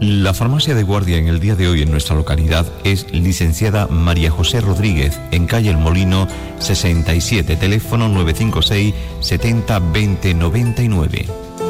La farmacia de guardia en el día de hoy en nuestra localidad es licenciada María José Rodríguez, en calle El Molino 67, teléfono 956 70 20 99.